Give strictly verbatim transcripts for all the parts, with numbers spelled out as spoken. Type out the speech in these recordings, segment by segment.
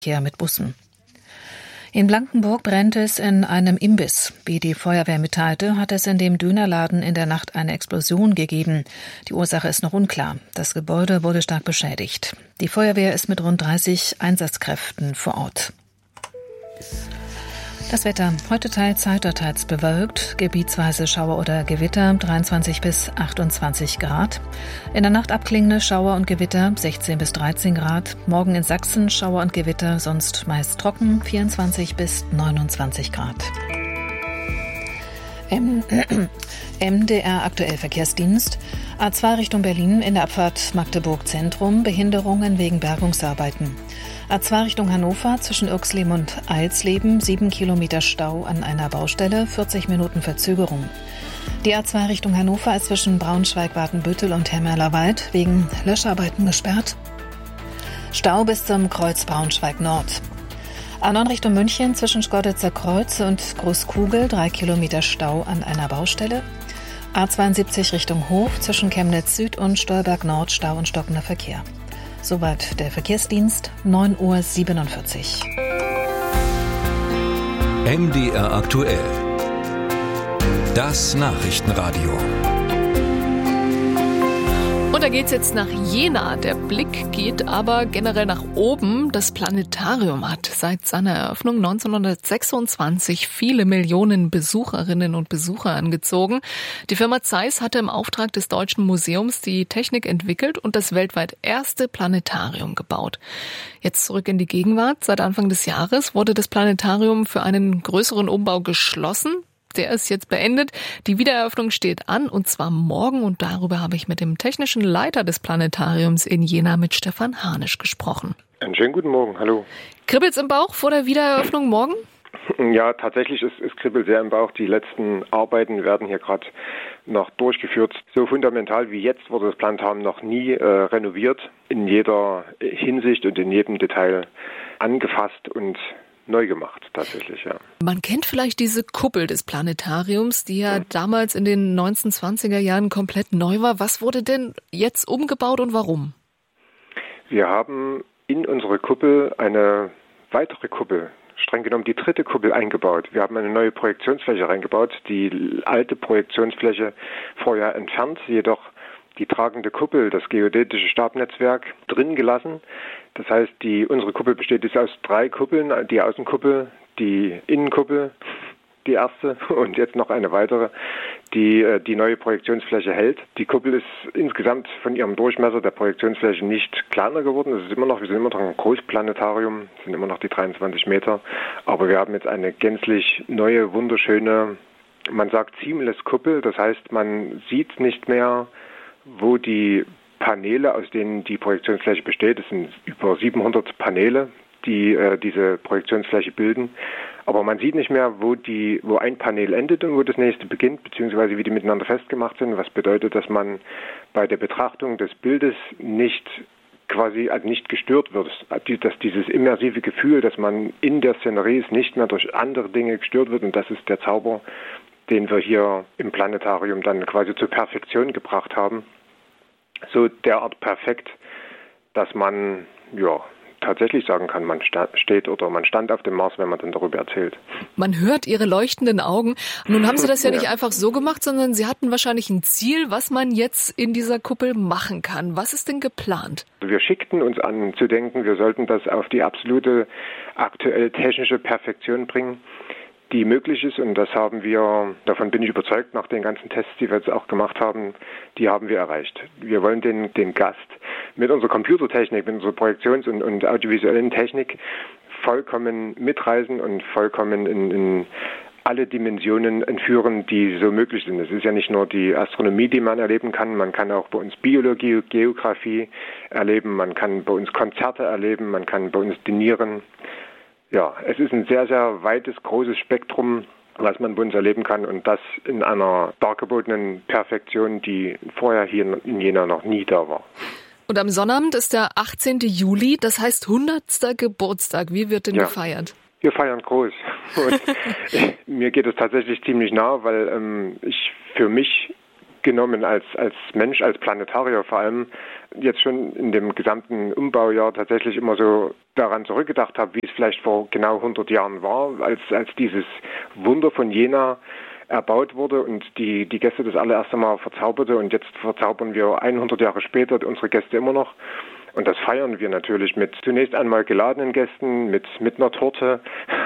Verkehr mit Bussen. In Blankenburg brennt es in einem Imbiss. Wie die Feuerwehr mitteilte, hat es in dem Dönerladen in der Nacht eine Explosion gegeben. Die Ursache ist noch unklar. Das Gebäude wurde stark beschädigt. Die Feuerwehr ist mit rund dreißig Einsatzkräften vor Ort. Das Wetter. Heute teils heiter, teils bewölkt, gebietsweise Schauer oder Gewitter, dreiundzwanzig bis achtundzwanzig Grad. In der Nacht abklingende Schauer und Gewitter, sechzehn bis dreizehn Grad. Morgen in Sachsen Schauer und Gewitter, sonst meist trocken, vierundzwanzig bis neunundzwanzig Grad. M- M D R aktuell Verkehrsdienst. A zwei Richtung Berlin in der Abfahrt Magdeburg Zentrum, Behinderungen wegen Bergungsarbeiten. A zwei Richtung Hannover zwischen Irxleben und Eilsleben, sieben Kilometer Stau an einer Baustelle, vierzig Minuten Verzögerung. Die A zwei Richtung Hannover ist zwischen Braunschweig, Watenbüttel und Hemmerlerwald wegen Löscharbeiten gesperrt. Stau bis zum Kreuz Braunschweig Nord. A neun Richtung München zwischen Schkeuditzer Kreuz und Großkugel, drei Kilometer Stau an einer Baustelle. A zweiundsiebzig Richtung Hof zwischen Chemnitz Süd und Stolberg Nord, Stau und stockender Verkehr. Soweit der Verkehrsdienst, neun Uhr siebenundvierzig. M D R aktuell. Das Nachrichtenradio. Und da geht's jetzt nach Jena. Der Blick geht aber generell nach oben. Das Planetarium hat seit seiner Eröffnung neunzehnhundertsechsundzwanzig viele Millionen Besucherinnen und Besucher angezogen. Die Firma Zeiss hatte im Auftrag des Deutschen Museums die Technik entwickelt und das weltweit erste Planetarium gebaut. Jetzt zurück in die Gegenwart. Seit Anfang des Jahres wurde das Planetarium für einen größeren Umbau geschlossen. Der ist jetzt beendet. Die Wiedereröffnung steht an, und zwar morgen. Und darüber habe ich mit dem technischen Leiter des Planetariums in Jena, mit Stefan Harnisch, gesprochen. Einen schönen guten Morgen, hallo. Kribbelt's im Bauch vor der Wiedereröffnung morgen? Ja, tatsächlich ist es kribbelt sehr im Bauch. Die letzten Arbeiten werden hier gerade noch durchgeführt. So fundamental wie jetzt wurde das Planetarium noch nie äh, renoviert. In jeder Hinsicht und in jedem Detail angefasst und neu gemacht, tatsächlich, ja. Man kennt vielleicht diese Kuppel des Planetariums, die ja, ja damals in den neunzehnhundertzwanziger Jahren komplett neu war. Was wurde denn jetzt umgebaut und warum? Wir haben in unsere Kuppel eine weitere Kuppel, streng genommen die dritte Kuppel, eingebaut. Wir haben eine neue Projektionsfläche reingebaut, die alte Projektionsfläche vorher entfernt, jedoch die tragende Kuppel, das geodätische Stabnetzwerk, drin gelassen. Das heißt, die, unsere Kuppel besteht jetzt aus drei Kuppeln, die Außenkuppel, die Innenkuppel, die erste, und jetzt noch eine weitere, die die neue Projektionsfläche hält. Die Kuppel ist insgesamt von ihrem Durchmesser der Projektionsfläche nicht kleiner geworden. Es ist immer noch, wir sind immer noch ein Großplanetarium, es sind immer noch die dreiundzwanzig Meter, aber wir haben jetzt eine gänzlich neue, wunderschöne, man sagt seamless Kuppel, das heißt, man sieht nicht mehr, wo die Paneele, aus denen die Projektionsfläche besteht. Es sind über siebenhundert Paneele, die äh, diese Projektionsfläche bilden. Aber man sieht nicht mehr, wo die, wo ein Panel endet und wo das nächste beginnt, beziehungsweise wie die miteinander festgemacht sind. Was bedeutet, dass man bei der Betrachtung des Bildes nicht quasi also nicht gestört wird. Dass dieses immersive Gefühl, dass man in der Szenerie ist, nicht mehr durch andere Dinge gestört wird. Und das ist der Zauber, den wir hier im Planetarium dann quasi zur Perfektion gebracht haben. So derart perfekt, dass man ja tatsächlich sagen kann, man steht oder man stand auf dem Mars, wenn man dann darüber erzählt. Man hört Ihre leuchtenden Augen. Nun haben Sie das ja, ja nicht einfach so gemacht, sondern Sie hatten wahrscheinlich ein Ziel, was man jetzt in dieser Kuppel machen kann. Was ist denn geplant? Wir schickten uns an zu denken, wir sollten das auf die absolute aktuell technische Perfektion bringen, die möglich ist, und das haben wir, davon bin ich überzeugt, nach den ganzen Tests, die wir jetzt auch gemacht haben, die haben wir erreicht. Wir wollen den, den Gast mit unserer Computertechnik, mit unserer Projektions- und, und audiovisuellen Technik vollkommen mitreisen und vollkommen in, in alle Dimensionen entführen, die so möglich sind. Es ist ja nicht nur die Astronomie, die man erleben kann, man kann auch bei uns Biologie, Geografie erleben, man kann bei uns Konzerte erleben, man kann bei uns dinieren. Ja, es ist ein sehr, sehr weites, großes Spektrum, was man bei uns erleben kann, und das in einer dargebotenen Perfektion, die vorher hier in Jena noch nie da war. Und am Sonnabend ist der achtzehnten Juli, das heißt hundertster Geburtstag. Wie wird denn ja. gefeiert? Wir feiern groß. Und mir geht es tatsächlich ziemlich nah, weil ähm, ich für mich genommen als, als Mensch, als Planetarier vor allem, jetzt schon in dem gesamten Umbaujahr tatsächlich immer so daran zurückgedacht habe, wie es vielleicht vor genau hundert Jahren war, als, als dieses Wunder von Jena erbaut wurde und die, die Gäste das allererste Mal verzauberte. Und jetzt verzaubern wir hundert Jahre später unsere Gäste immer noch. Und das feiern wir natürlich mit zunächst einmal geladenen Gästen, mit, mit einer Torte,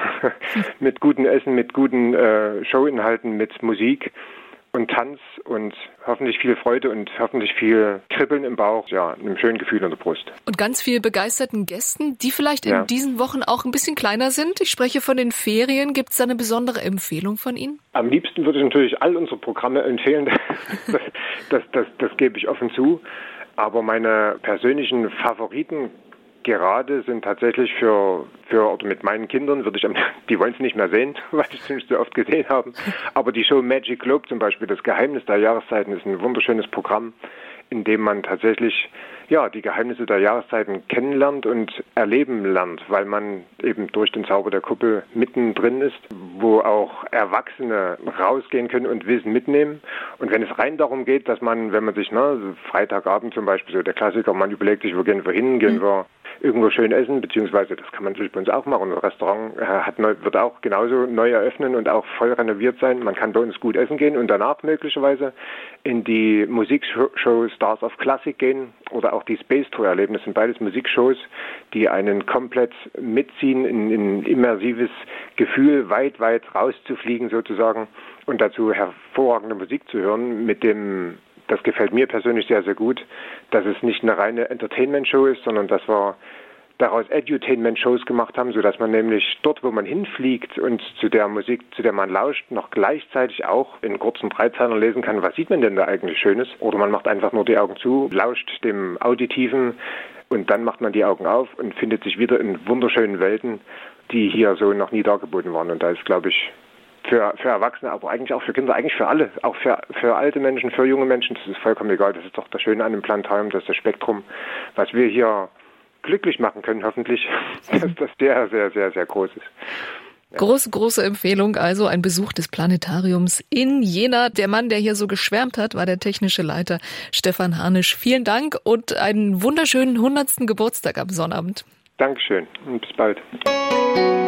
mit gutem Essen, mit guten äh, Showinhalten, mit Musik und Tanz und hoffentlich viel Freude und hoffentlich viel Kribbeln im Bauch, ja, einem schönen Gefühl in der Brust. Und ganz viel begeisterten Gästen, die vielleicht in ja. diesen Wochen auch ein bisschen kleiner sind. Ich spreche von den Ferien. Gibt es da eine besondere Empfehlung von Ihnen? Am liebsten würde ich natürlich all unsere Programme empfehlen. das, das, das, das gebe ich offen zu. Aber meine persönlichen Favoriten gerade sind tatsächlich für, für oder mit meinen Kindern, würde ich, die wollen es nicht mehr sehen, weil sie es nicht so oft gesehen haben. Aber die Show Magic Globe zum Beispiel, das Geheimnis der Jahreszeiten, ist ein wunderschönes Programm, in dem man tatsächlich ja die Geheimnisse der Jahreszeiten kennenlernt und erleben lernt, weil man eben durch den Zauber der Kuppel mittendrin ist, wo auch Erwachsene rausgehen können und Wissen mitnehmen. Und wenn es rein darum geht, dass man, wenn man sich, ne, Freitagabend zum Beispiel, so der Klassiker, man überlegt sich, wo gehen wir hin, gehen mhm. wir irgendwo schön essen, beziehungsweise das kann man natürlich bei uns auch machen. Das Restaurant hat neu, wird auch genauso neu eröffnen und auch voll renoviert sein. Man kann bei uns gut essen gehen und danach möglicherweise in die Musikshow Stars of Classic gehen oder auch die Space Tour erleben. Das sind beides Musikshows, die einen komplett mitziehen in ein immersives Gefühl, weit, weit rauszufliegen sozusagen und dazu hervorragende Musik zu hören mit dem. Das gefällt mir persönlich sehr, sehr gut, dass es nicht eine reine Entertainment-Show ist, sondern dass wir daraus Edutainment-Shows gemacht haben, sodass man nämlich dort, wo man hinfliegt und zu der Musik, zu der man lauscht, noch gleichzeitig auch in kurzen Dreizeilen lesen kann, was sieht man denn da eigentlich Schönes? Oder man macht einfach nur die Augen zu, lauscht dem Auditiven und dann macht man die Augen auf und findet sich wieder in wunderschönen Welten, die hier so noch nie dargeboten waren. Und da ist, glaube ich, Für, für Erwachsene, aber eigentlich auch für Kinder, eigentlich für alle, auch für, für alte Menschen, für junge Menschen, das ist vollkommen egal. Das ist doch das Schöne an dem Planetarium, das ist das Spektrum, was wir hier glücklich machen können, hoffentlich, dass das sehr, sehr, sehr, sehr groß ist. Ja. Große, große Empfehlung, also ein Besuch des Planetariums in Jena. Der Mann, der hier so geschwärmt hat, war der technische Leiter Stefan Harnisch. Vielen Dank und einen wunderschönen hundertsten Geburtstag am Sonnabend. Dankeschön und bis bald.